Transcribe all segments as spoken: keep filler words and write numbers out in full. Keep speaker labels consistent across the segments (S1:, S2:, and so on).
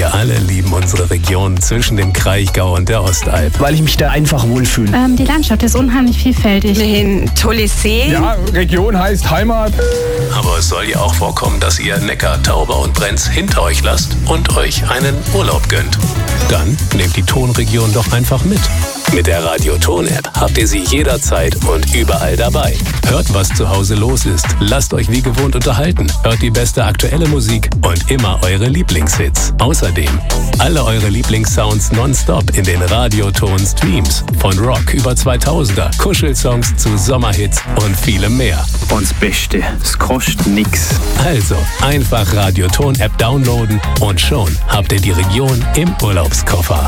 S1: Wir alle lieben unsere Region zwischen dem Kraichgau und der Ostalb.
S2: Weil ich mich da einfach wohlfühle.
S3: Ähm, die Landschaft ist unheimlich vielfältig.
S4: Ein tolles See.
S5: Ja, Region heißt Heimat.
S1: Aber es soll ja auch vorkommen, dass ihr Neckar, Tauber und Brenz hinter euch lasst und euch einen Urlaub gönnt. Dann nehmt die Tonregion doch einfach mit. Mit der Radio-Ton-App habt ihr sie jederzeit und überall dabei. Hört, was zu Hause los ist. Lasst euch wie gewohnt unterhalten. Hört die beste aktuelle Musik und immer eure Lieblingshits. Außerdem alle eure Lieblingssounds nonstop in den Radio-Ton-Streams. Von Rock über zweitausender, Kuschelsongs zu Sommerhits und vielem mehr.
S2: Und das Beste, es kostet nix.
S1: Also einfach Radio-Ton-App downloaden und schon habt ihr die Region im Urlaubskoffer.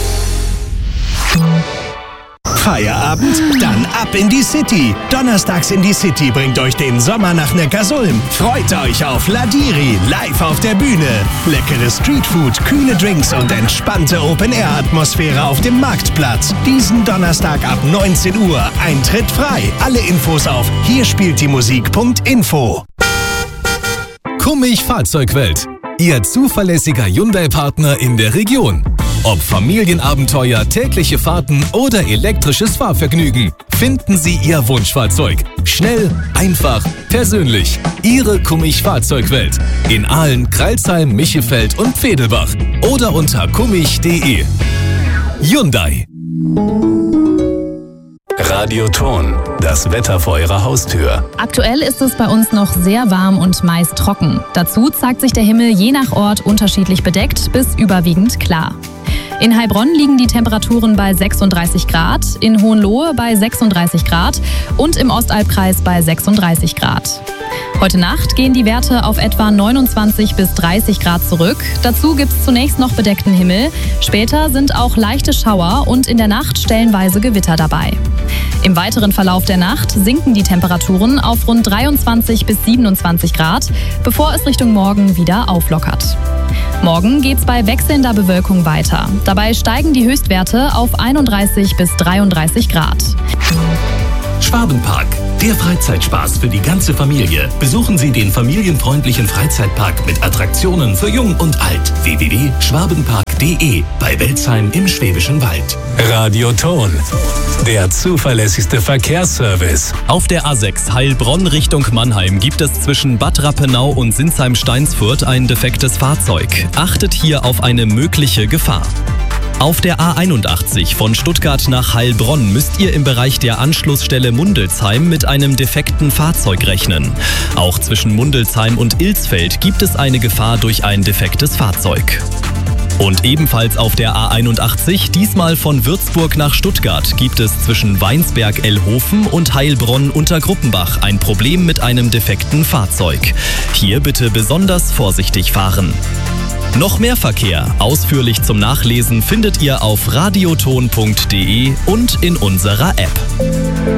S6: Feierabend? Dann ab in die City. Donnerstags in die City bringt euch den Sommer nach Neckarsulm. Freut euch auf Ladiri, live auf der Bühne. Leckere Streetfood, kühle Drinks und entspannte Open-Air-Atmosphäre auf dem Marktplatz. Diesen Donnerstag ab neunzehn Uhr. Eintritt frei. Alle Infos auf hierspieltdiemusik punkt info.
S7: Kummig Fahrzeugwelt. Ihr zuverlässiger Hyundai-Partner in der Region. Ob Familienabenteuer, tägliche Fahrten oder elektrisches Fahrvergnügen, finden Sie Ihr Wunschfahrzeug. Schnell, einfach, persönlich. Ihre Kummig Fahrzeugwelt. In Aalen, Crailsheim, Michelfeld und Vedelbach. Oder unter kummig punkt de. Hyundai.
S1: Radio-Ton, das Wetter vor Ihrer Haustür.
S8: Aktuell ist es bei uns noch sehr warm und meist trocken. Dazu zeigt sich der Himmel je nach Ort unterschiedlich bedeckt bis überwiegend klar. In Heilbronn liegen die Temperaturen bei sechsunddreißig Grad, in Hohenlohe bei sechsunddreißig Grad und im Ostalbkreis bei sechsunddreißig Grad. Heute Nacht gehen die Werte auf etwa neunundzwanzig bis dreißig Grad zurück. Dazu gibt es zunächst noch bedeckten Himmel. Später sind auch leichte Schauer und in der Nacht stellenweise Gewitter dabei. Im weiteren Verlauf der Nacht sinken die Temperaturen auf rund dreiundzwanzig bis siebenundzwanzig Grad, bevor es Richtung Morgen wieder auflockert. Morgen geht's bei wechselnder Bewölkung weiter. Dabei steigen die Höchstwerte auf einunddreißig bis dreiunddreißig Grad.
S9: Schwabenpark, der Freizeitspaß für die ganze Familie. Besuchen Sie den familienfreundlichen Freizeitpark mit Attraktionen für Jung und Alt. w w w punkt schwabenpark punkt de bei Welzheim im Schwäbischen Wald.
S1: Radio-Ton, der zuverlässigste Verkehrsservice.
S10: Auf der A sechs Heilbronn Richtung Mannheim gibt es zwischen Bad Rappenau und Sinsheim-Steinsfurt ein defektes Fahrzeug. Achtet hier auf eine mögliche Gefahr. Auf der A einundachtzig von Stuttgart nach Heilbronn müsst ihr im Bereich der Anschlussstelle Mundelsheim mit einem defekten Fahrzeug rechnen. Auch zwischen Mundelsheim und Ilsfeld gibt es eine Gefahr durch ein defektes Fahrzeug. Und ebenfalls auf der A einundachtzig, diesmal von Würzburg nach Stuttgart, gibt es zwischen Weinsberg-Ellhofen und Heilbronn unter Gruppenbach ein Problem mit einem defekten Fahrzeug. Hier bitte besonders vorsichtig fahren. Noch mehr Verkehr, ausführlich zum Nachlesen, findet ihr auf radioton punkt de und in unserer App.